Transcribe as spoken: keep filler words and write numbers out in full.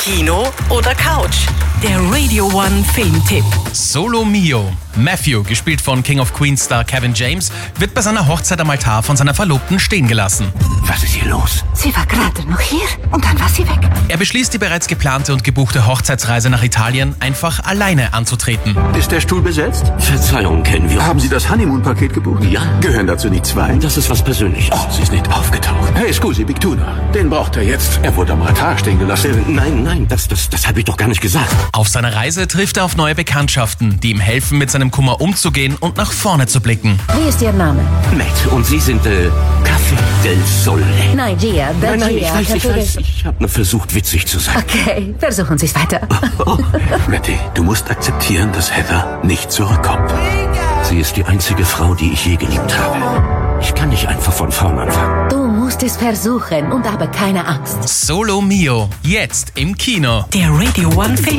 Kino oder Couch? Der Radio One Filmtipp. Solo Mio. Matthew, gespielt von King of Queens Star Kevin James, wird bei seiner Hochzeit am Altar von seiner Verlobten stehen gelassen. Was ist hier los? Sie war gerade noch hier und dann war sie weg. Er beschließt, die bereits geplante und gebuchte Hochzeitsreise nach Italien einfach alleine anzutreten. Ist der Stuhl besetzt? Verzeihung, kennen wir. Haben Sie das Honeymoon-Paket gebucht? Ja. Gehören dazu nicht zwei? Das ist was Persönliches. Oh, sie ist nicht aufgetaucht. Hey, scusi, Big Tuna. Den braucht er jetzt. Er wurde am Altar stehen gelassen. Äh, nein, nein, das, das, das habe ich doch gar nicht gesagt. Auf seiner Reise trifft er auf neue Bekanntschaften, die ihm helfen, mit seinem Kummer umzugehen und nach vorne zu blicken. Wie ist Ihr Name? Matt, und Sie sind, äh, Café del Sole. Nein, Gia. Nein, nein, ich weiß, ich Café weiß. Ich habe nur versucht, witzig zu sein. Okay, versuchen Sie es weiter. Oh, Matty, du musst akzeptieren, dass Heather nicht zurückkommt. sie ist die einzige Frau, die ich je geliebt habe. Ich kann nicht einfach von vorn anfangen. Du musst es versuchen und habe keine Angst. Solo Mio. Jetzt im Kino. Der Radio One Film